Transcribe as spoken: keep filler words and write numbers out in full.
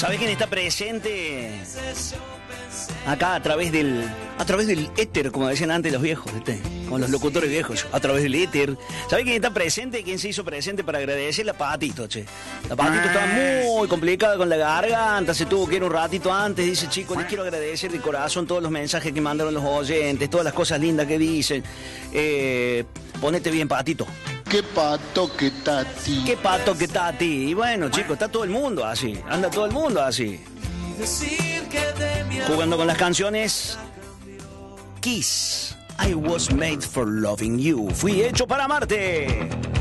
¿Sabés quién está presente? Acá a través del a través del éter, como decían antes los viejos, ¿viste? Como los locutores viejos, a través del éter. ¿Sabés quién está presente? ¿Quién se hizo presente para agradecer? La Patito, che. La Patito estaba muy complicada con la garganta, se tuvo que ir un ratito antes. Dice, chicos, les quiero agradecer de corazón todos los mensajes que mandaron los oyentes, todas las cosas lindas que dicen. Eh, ponete bien, Patito. Qué pato que tati. Qué pato que tati. Y bueno, chicos, está todo el mundo así. Anda todo el mundo así. Jugando con las canciones. Kiss. I was made for loving you. Fui hecho para amarte.